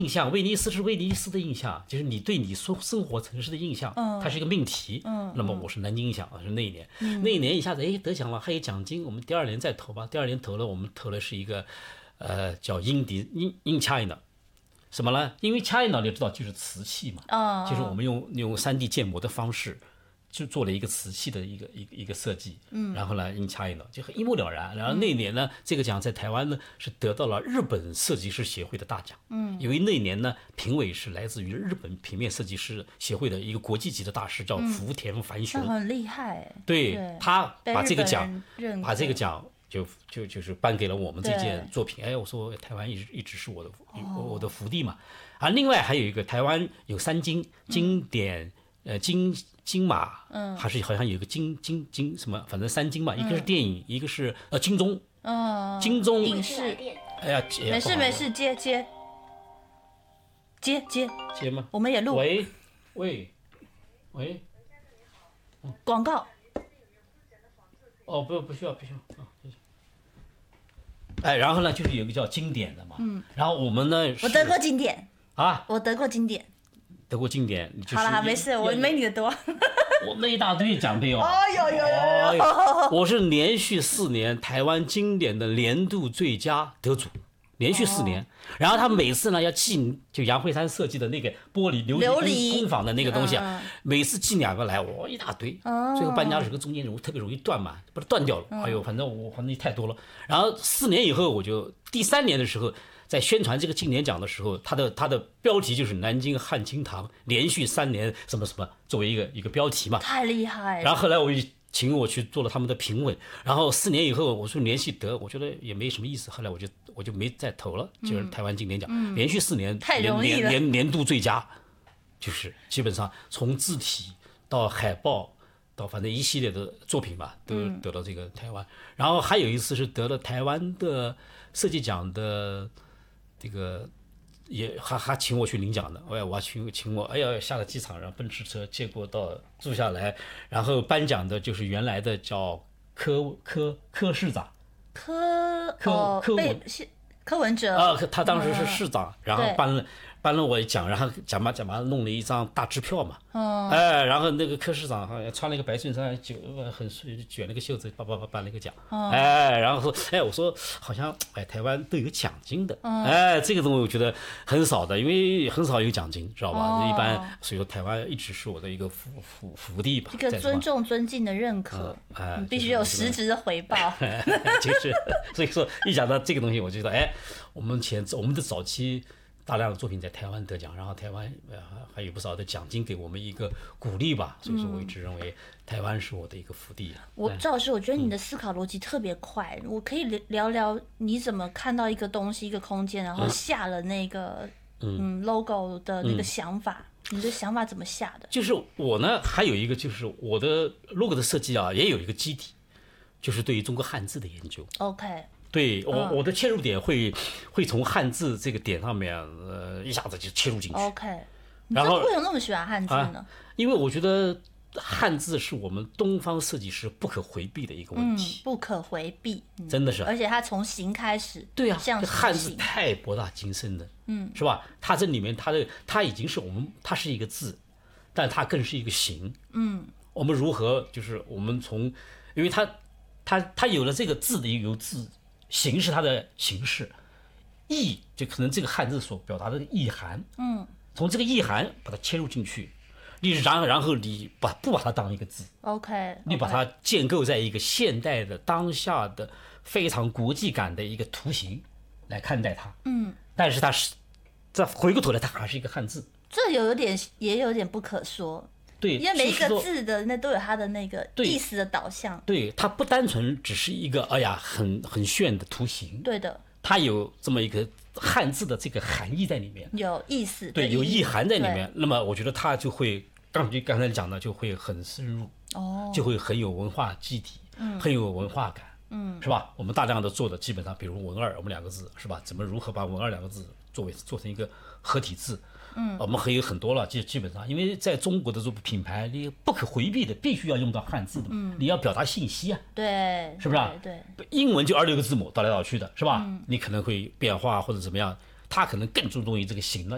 印象，威尼斯是威尼斯的印象，就是你对你生活城市的印象，它是一个命题。那么我是南京印象，是那一年，那一年一下子得奖了，还有奖金，我们第二年再投吧。第二年投了，我们投的是一个叫in China， 什么呢？因为 China 你知道就是瓷器嘛，就是我们用3D 建模的方式。就做了一个瓷器的一个设计，然后呢 in China 就很一目了然。然后那年呢，这个奖在台湾呢是得到了日本设计师协会的大奖，因为那年呢评委是来自于日本平面设计师协会的一个国际级的大师，叫福田繁雄， 很厉害。 对，他把这个奖就是颁给了我们这件作品。哎，我说台湾一直是我的福地嘛。啊，另外还有一个台湾有3金经典。金马，还是好像有一个金什么，反正3金嘛，一个是电影，一个是金钟，金钟影视。 哎呀， 没事，接吗？ 我们也录。 喂， 广告。 哦，不需要啊，谢谢。哎，然后呢，就是有一个叫经典的嘛，然后我们呢， 我得过经典啊， 我得过经典。 得过经典， 好了，没事，我没你的多。 我那一大堆奖杯哦。 有， 我是连续4年台湾经典的年度最佳得主，连续4年。然后他每次呢要寄，就杨慧珊设计的那个玻璃琉璃工坊的那个东西啊，每次寄2个来，我一大堆。最后搬家的时候中间特别容易断嘛，把它断掉了。哎呦，反正太多了。然后4年以后，我就第3年的时候。在宣传这个金典奖的时候，它的标题就是南京汉清堂连续3年什么什么作为一个标题嘛， 太厉害了。 然后后来请我去做了他们的评委，然后4年以后我说连续得，我觉得也没什么意思，后来我就没再投了，就是台湾金典奖，连续4年太容易了， 年度最佳，就是基本上从字体到海报到反正一系列的作品吧，都得到这个台湾。然后还有一次是得了台湾的设计奖的。这个也还请我去领奖的，我要请我，哎呀，下了机场，然后奔驰车接过到住下来，然后颁奖的就是原来的叫柯市长， 柯文哲啊，他当时是市长，然后颁了我一奖，然后奖嘛弄了一张大支票嘛，哎，然后那个柯市长好像穿了一个白衬衫，很卷了个袖子，颁了一个奖，哎，然后说，哎，我说好像台湾都有奖金的，哎，这个东西我觉得很少的，因为很少有奖金，知道吧？一般所以说台湾一直是我的一个福地吧， 一个尊重尊敬的认可，你必须有实质的回报， 就是所以说一讲到这个东西，我觉得哎，我们的早期。大量的作品在台湾得奖，然后台湾还有不少的奖金给我们一个鼓励吧，所以说我一直认为台湾是我的一个福地。 赵老师，我觉得你的思考逻辑特别快，我可以聊聊你怎么看到一个东西、一个空间，然后下了那个logo 的那个想法，你的想法怎么下的？ 就是我呢，还有一个就是我的 logo 的设计啊，也有一个基底，就是对于中国汉字的研究。 OK。 对我的切入点会从汉字这个点上面，一下子就切入进去。 OK， 然后为什么那么喜欢汉字呢？ 因为我觉得汉字是我们东方设计师不可回避的一个问题， 不可回避， 真的是。 而且它从形开始， 对啊， 像汉字太博大精深了，是吧？它这里面它已经是它是一个字，但它更是一个形，我们如何就是我们从，因为它有了这个字的有字。形是它的形式，意就可能这个汉字所表达的意涵，从这个意涵把它切入进去，然后你不把它当一个字 ，OK， 你把它建构在一个现代的当下的非常国际感的一个图形来看待它，但是它是再回过头来，它还是一个汉字， 这也有点不可说。 对， 因为每一个字的那都有它的那个意思的导向。 对，它不单纯只是一个很炫的图形。 对的， 它有这么一个汉字的这个含义在里面， 有意思， 对，有意涵在里面。那么我觉得它就会刚才讲的就会很深入，就会很有文化基底，很有文化感，是吧？我们大量的做的基本上，比如文二，我们2个字是吧？如何把文二2个字做成一个合体字？我们还有很多了，基本上，因为在中国的这个品牌，你不可回避的，必须要用到汉字的，你要表达信息啊， 对， 是不是？ 对， 英文就26个字母倒来倒去的，是吧？你可能会变化或者怎么样，它可能更注重于这个形了。